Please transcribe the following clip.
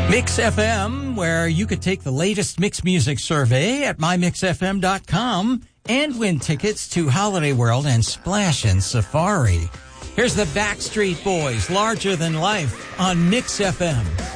Mix FM, where you could take the latest mix music survey at mymixfm.com and win tickets to Holiday World and Splashin' Safari. Here's the Backstreet Boys, Larger Than Life on Mix FM.